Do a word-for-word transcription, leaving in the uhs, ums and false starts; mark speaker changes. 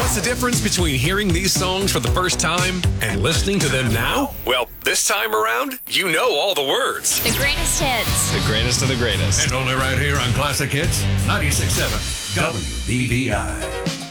Speaker 1: What's the difference between hearing these songs for the first time and listening to them now? Well, this time around, you know all the words.
Speaker 2: The greatest hits.
Speaker 3: The greatest of the greatest.
Speaker 4: And only right here on Classic Hits ninety-six point seven W B B I.